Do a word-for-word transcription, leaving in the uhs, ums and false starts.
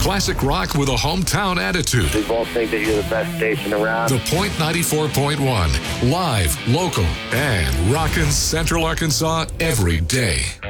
Classic rock with a hometown attitude. We both think that you're the best station around. The Point ninety-four point one. Live, local, and rockin' Central Arkansas every day.